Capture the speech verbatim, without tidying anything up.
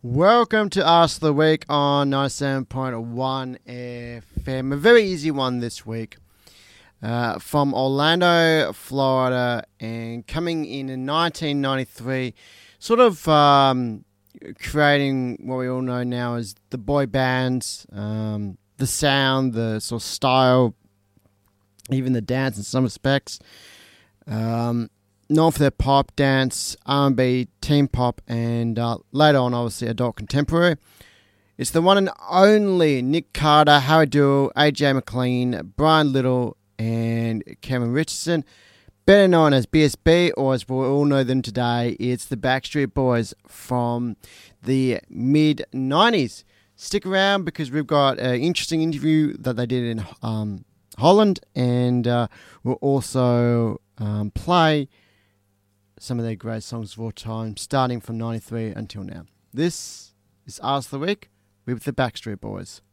Welcome to Ask the Week on ninety-seven point one F M. A very easy one this week. Uh, from Orlando, Florida, and coming in in nineteen ninety-three, sort of um, creating what we all know now as the boy bands, um, the sound, the sort of style, even the dance in some respects. Um, known for their pop, dance, R and B, teen pop, and uh, later on, obviously, adult contemporary. It's the one and only Nick Carter, Harry Duell, A J McLean, Brian Little, and Cameron Richardson, better known as B S B, or as we all know them today, it's the Backstreet Boys from the mid nineties. Stick around because we've got an interesting interview that they did in um, Holland, and uh, we'll also um, play some of their great songs of all time, starting from ninety-three until now. This is Ask the Week with the Backstreet Boys.